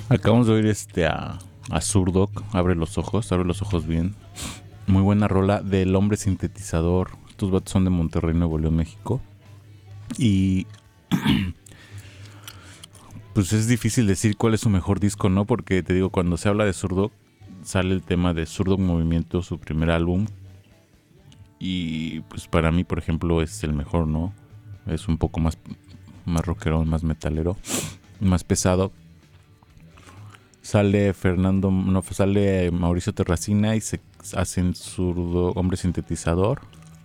Acabamos de oír a Zurdok, abre los ojos bien. Muy buena rola del Hombre Sintetizador. Estos vatos son de Monterrey, Nuevo León, México. Y pues es difícil decir cuál es su mejor disco, ¿no? Porque te digo, cuando se habla de Zurdok, sale el tema de Zurdok Movimiento, su primer álbum. Y pues para mí, por ejemplo, es el mejor, ¿no? Es un poco más rockero, más metalero, más pesado. Sale Mauricio Terracina y se hacen Zurdok, Hombre Sintetizador.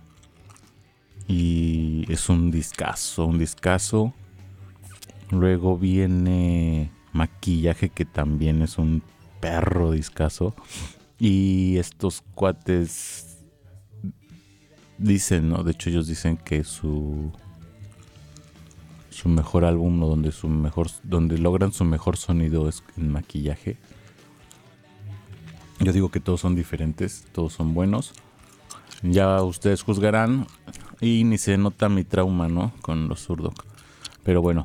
Y es un discazo. Luego viene Maquillaje, que también es un perro discazo. Y estos cuates dicen, ¿no? De hecho, ellos dicen que su mejor álbum, ¿no? donde logran su mejor sonido es en Maquillaje. Yo digo que todos son diferentes, todos son buenos. Ya ustedes juzgarán. Y ni se nota mi trauma, ¿no? Con los Zurdok. Pero bueno.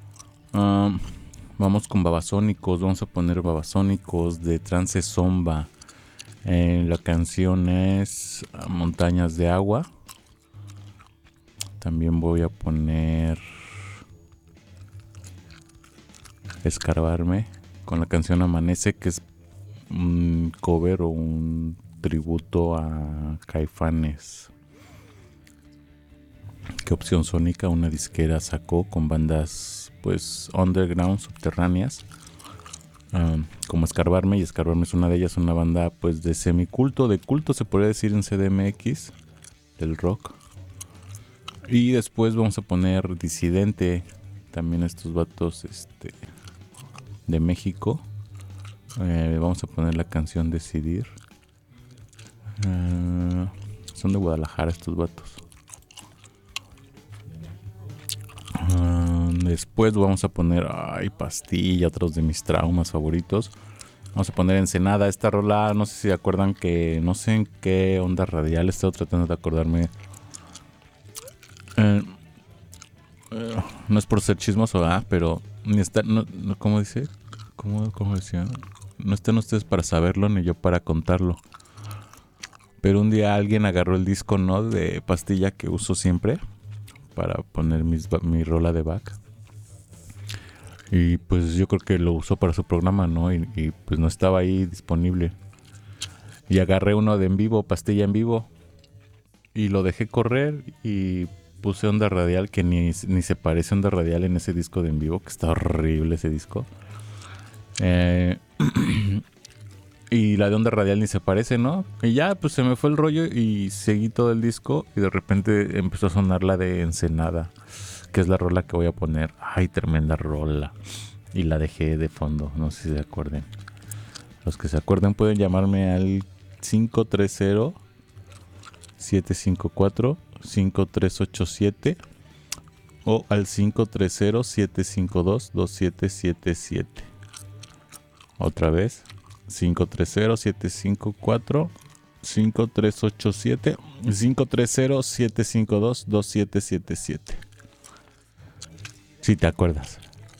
Vamos con Babasónicos. Vamos a poner Babasónicos de Trance Zomba. La canción es Montañas de Agua. También voy a poner Escarbarme con la canción Amanece, que es un cover o un tributo a Caifanes. Que Opción Sónica, una disquera, sacó con bandas pues underground, subterráneas, como Escarbarme, y Escarbarme es una de ellas, una banda pues de semiculto, de culto se podría decir en CDMX, del rock. Y después vamos a poner Disidente, también estos vatos de México. Vamos a poner la canción Decidir. Son de Guadalajara estos vatos. Después vamos a poner Pastilla, otros de mis traumas favoritos. Vamos a poner Ensenada. Esta rola, no sé si se acuerdan que no sé en qué onda radial, estoy tratando de acordarme. No es por ser chismoso, pero ni está, no, ¿cómo dice? ¿Cómo decía? No están ustedes para saberlo ni yo para contarlo. Pero un día alguien agarró el disco, ¿no? De Pastilla que uso siempre para poner mi rola de back. Y pues yo creo que lo usó para su programa, ¿no? Y pues no estaba ahí disponible. Y agarré uno de en vivo, Pastilla en vivo. Y lo dejé correr y puse Onda Radial, que ni se parece a Onda Radial en ese disco de en vivo, que está horrible ese disco. Y la de Onda Radial ni se parece, ¿no? Y ya, pues se me fue el rollo y seguí todo el disco y de repente empezó a sonar la de Ensenada, que es la rola que voy a poner. Ay, tremenda rola. Y la dejé de fondo, no sé si se acuerden. Los que se acuerden pueden llamarme al 530-754-5387 o al 530-752-2777. Otra vez, 530-754-5387 y 530-752-2777. Si te acuerdas.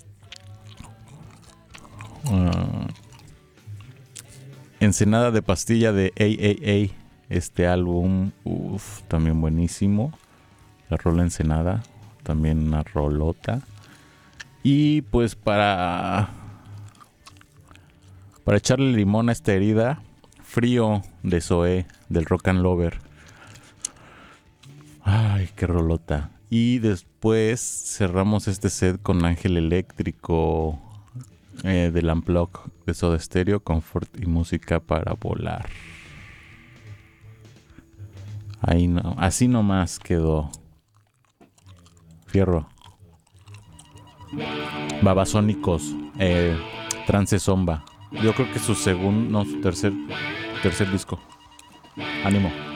Ensenada de Pastilla de AAA. Este álbum, también buenísimo. La rola Ensenada, también una rolota. Y pues para echarle limón a esta herida, Frío de Zoé, del Rock and Lover. Ay, qué rolota. Y después cerramos este set con Ángel Eléctrico, del Unplugged de Soda Stereo, Confort y Música para Volar. Ahí no, así nomás quedó. Fierro. Babasónicos, Trance Zomba. Yo creo que su tercer disco. Ánimo.